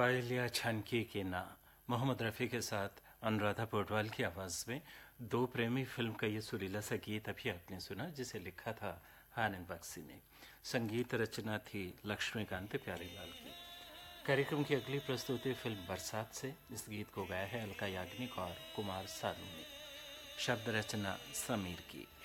पायलिया छनकी की ना मोहम्मद रफ़ी के साथ अनुराधा पौडवाल की आवाज़ में दो प्रेमी फिल्म का ये सुरीला सा गीत अभी आपने सुना, जिसे लिखा था आनंद बख्शी ने। संगीत रचना थी लक्ष्मीकांत प्यारेलाल की। कार्यक्रम की अगली प्रस्तुति फिल्म बरसात से। इस गीत को गाया है अलका याग्निक और कुमार सानू ने। शब्द रचना समीर की।